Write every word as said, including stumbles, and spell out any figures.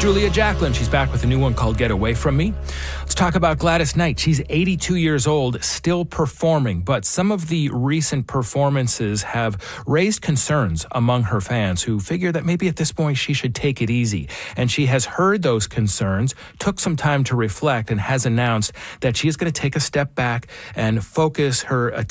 Julia Jacklin. She's back with a new one called Get Away From Me. Let's talk about Gladys Knight. She's eighty-two years old, still performing, but some of the recent performances have raised concerns among her fans who figure that maybe at this point she should take it easy. And she has heard those concerns, took some time to reflect, and has announced that she is going to take a step back and focus her attention